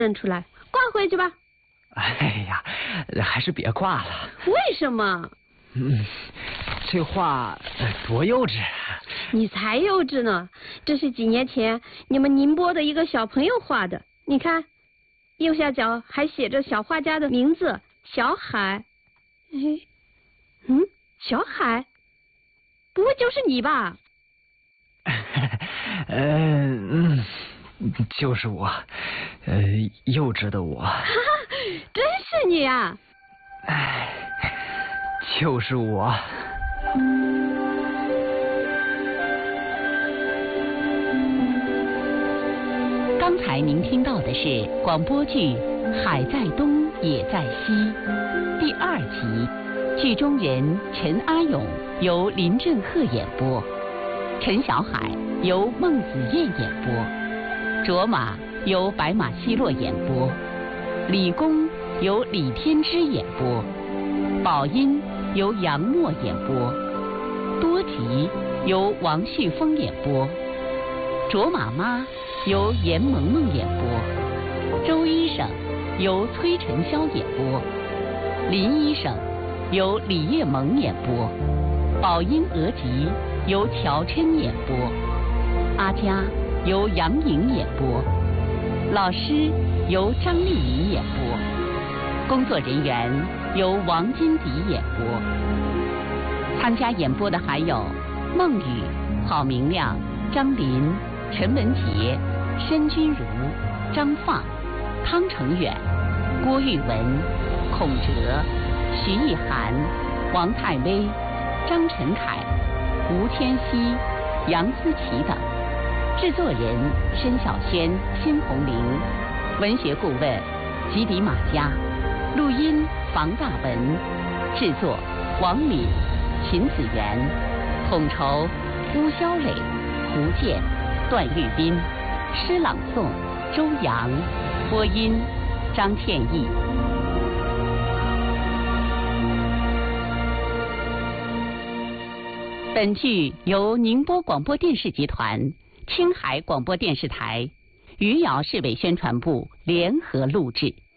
认出来，挂回去吧。 哎呀，还是别挂了。 为什么？ 这画多幼稚。 你才幼稚呢！这是几年前你们宁波的一个小朋友画的，你看，右下角还写着小画家的名字小海。小海，不会就是你吧？ 就是我，幼稚的我。 真是你啊！ 哎，就是我。 刚才您听到的是广播剧《海在东也在西》第2集，剧中人陈阿勇由林振赫演播，陈小海由孟子燕演播，卓玛由白马奚落演播，李公由李天之演播，宝音由杨默演播，多吉由王旭峰演播，卓玛妈由严萌萌演播，周医生由崔晨霄演播，林医生由李叶萌演播，宝音额吉由乔琛演播，阿佳由杨颖演播，老师由张丽颖演播，工作人员由王金迪演播。参加演播的还有孟雨、郝明亮、张林、陈文杰、申君如、张放、汤成远、郭玉文、孔哲、徐艺涵、王泰威、张晨凯、吴天熙、杨思琪等。制作人申小轩、辛红玲，文学顾问吉迪马佳，录音房大文，制作王敏、秦子元，统筹邬肖磊、胡健、段玉斌，诗朗诵周阳，播音张天翼。本剧由宁波广播电视集团、青海广播电视台、余姚市委宣传部联合录制。